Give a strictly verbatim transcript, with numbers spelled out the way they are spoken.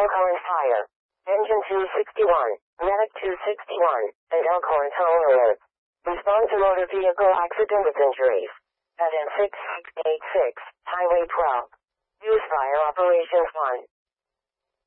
Elkhorn Fire. Engine two sixty-one, Medic two sixty-one, and Elkhorn Toll Alerts. Respond to motor vehicle accident with injuries. At N six six eight six, Highway twelve. Use Fire Operations one.